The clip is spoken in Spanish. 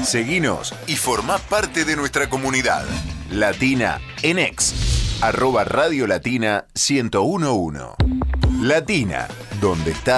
Seguinos y formá parte de nuestra comunidad. Latina en X, @Radio Latina 1011. Latina, donde está